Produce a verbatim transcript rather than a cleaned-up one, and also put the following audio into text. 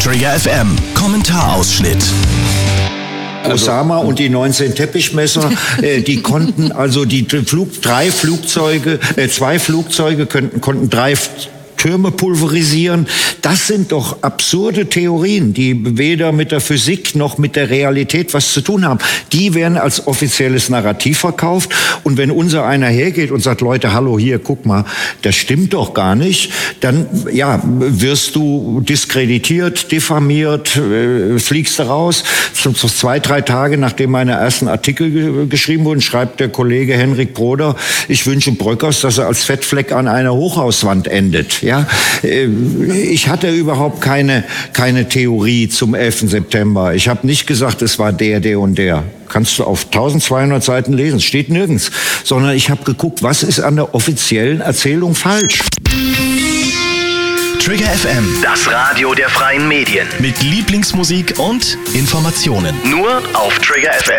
Trigger F M, Kommentarausschnitt. Osama und die neunzehn Teppichmesser, äh, die konnten also die Flug, drei Flugzeuge, äh, zwei Flugzeuge könnten, konnten drei Türme pulverisieren. Das sind doch absurde Theorien, die weder mit der Physik noch mit der Realität was zu tun haben. Die werden als offizielles Narrativ verkauft. Und wenn unser einer hergeht und sagt, Leute, hallo, hier, guck mal, das stimmt doch gar nicht, dann ja, wirst du diskreditiert, diffamiert, äh, fliegst du raus. So, so zwei, drei Tage, nachdem meine ersten Artikel ge- geschrieben wurden, schreibt der Kollege Henrik Broder, ich wünsche Bröckers, dass er als Fettfleck an einer Hochhauswand endet. Ja, ich hatte überhaupt keine, keine Theorie zum elften September. Ich habe nicht gesagt, es war der, der und der. Kannst du auf zwölfhundert Seiten lesen, steht nirgends. Sondern ich habe geguckt, was ist an der offiziellen Erzählung falsch. Trigger F M, Das Radio der freien Medien. mit Lieblingsmusik und Informationen. Nur auf Trigger F M.